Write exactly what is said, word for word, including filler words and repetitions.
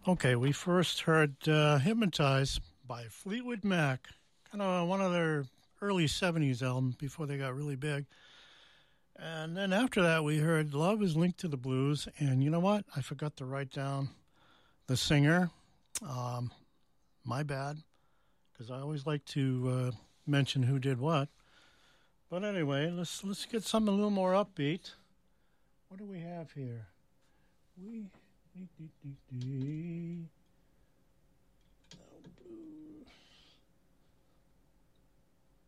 Okay, we first heard uh, Hypnotize by Fleetwood Mac, kind of one of their early seventies albums before they got really big. And then after that, we heard Love is Linked to the Blues. And you know what? I forgot to write down the singer. Um, my bad, because I always like to uh, mention who did what. But anyway, let's let's get something a little more upbeat. What do we have here? We...